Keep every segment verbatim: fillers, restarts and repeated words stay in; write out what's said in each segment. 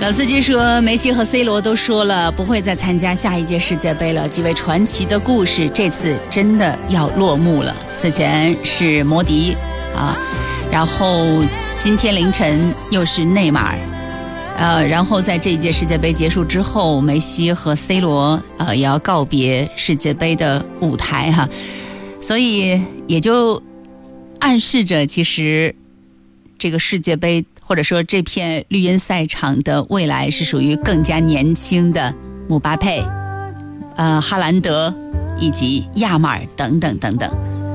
老司机说，梅西和 C 罗都说了不会再参加下一届世界杯了，几位传奇的故事这次真的要落幕了。此前是摩迪啊，然后今天凌晨又是内马尔，呃，然后在这一届世界杯结束之后，梅西和 C 罗呃也要告别世界杯的舞台哈，所以也就暗示着其实这个世界杯或者说这片绿茵赛场的未来是属于更加年轻的姆巴佩、呃哈兰德以及亚马尔等等等等。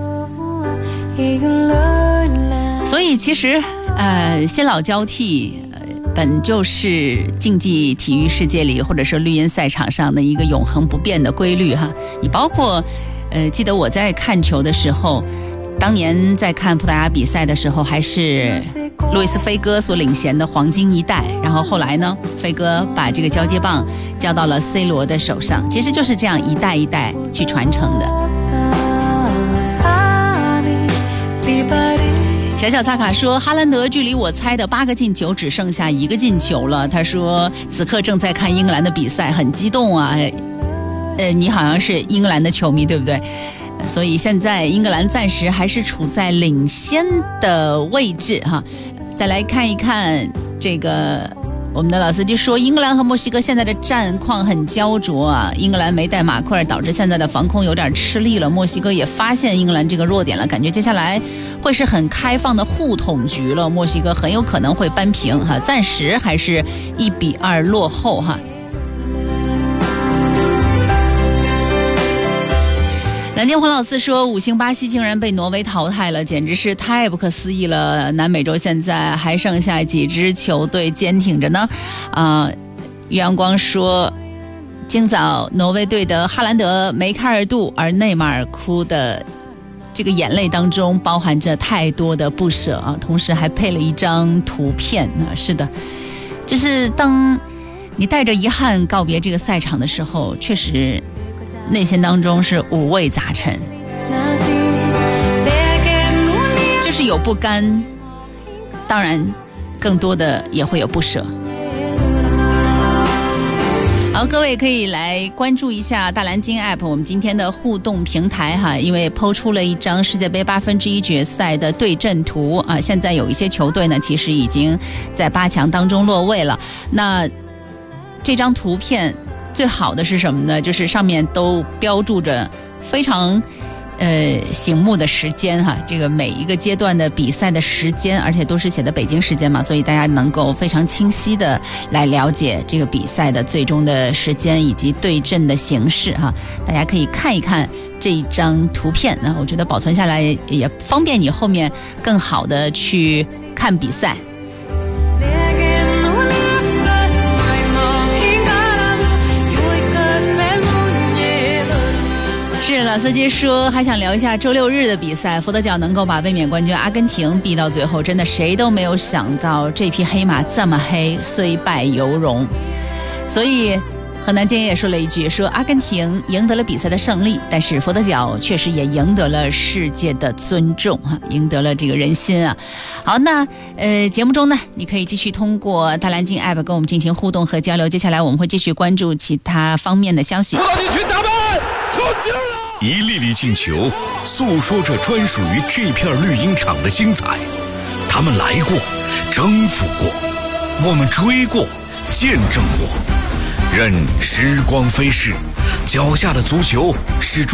所以其实呃先老交替本就是竞技体育世界里或者说绿茵赛场上的一个永恒不变的规律哈。你包括呃记得我在看球的时候，当年在看葡萄牙比赛的时候，还是路易斯菲戈所领衔的黄金一代，然后后来呢，菲戈把这个交接棒交到了 C 罗的手上，其实就是这样一代一代去传承的。小小萨卡说，哈兰德距离我猜的八个进球只剩下一个进球了。他说此刻正在看英格兰的比赛，很激动啊。呃，你好像是英格兰的球迷对不对？所以现在英格兰暂时还是处在领先的位置哈。再来看一看这个，我们的老司机说，英格兰和墨西哥现在的战况很焦灼啊。英格兰没带马奎尔，导致现在的防空有点吃力了。墨西哥也发现英格兰这个弱点了，感觉接下来会是很开放的互捅局了。墨西哥很有可能会扳平哈，暂时还是一比二落后哈。南京黄老四说，五星巴西竟然被挪威淘汰了，简直是太不可思议了。南美洲现在还剩下几支球队坚挺着呢？啊、呃，于阳光说，今早挪威队的哈兰德梅开二度，而内马尔哭的这个眼泪当中包含着太多的不舍啊，同时还配了一张图片啊。是的，就是当你带着遗憾告别这个赛场的时候，确实内心当中是五味杂陈，就是有不甘，当然更多的也会有不舍。好，各位可以来关注一下大蓝鲸 App 我们今天的互动平台哈，因为抛出了一张世界杯八分之一决赛的对阵图啊，现在有一些球队呢其实已经在八强当中落位了。那这张图片最好的是什么呢？就是上面都标注着非常呃醒目的时间哈，这个每一个阶段的比赛的时间，而且都是写的北京时间嘛，所以大家能够非常清晰的来了解这个比赛的最终的时间以及对阵的形式哈。大家可以看一看这一张图片，那我觉得保存下来也方便你后面更好的去看比赛。是老司机说还想聊一下周六日的比赛，佛得角能够把卫冕冠军阿根廷逼到最后，真的谁都没有想到这匹黑马这么黑，虽败犹荣。所以河南今天也说了一句，说阿根廷赢得了比赛的胜利，但是佛得角确实也赢得了世界的尊重哈，赢得了这个人心啊。好，那呃节目中呢，你可以继续通过大蓝鲸 App 跟我们进行互动和交流。接下来我们会继续关注其他方面的消息。 一粒粒进球诉说着专属于这片绿茵场的精彩，他们来过，征服过，我们追过，见证过，任时光飞逝，脚下的足球始终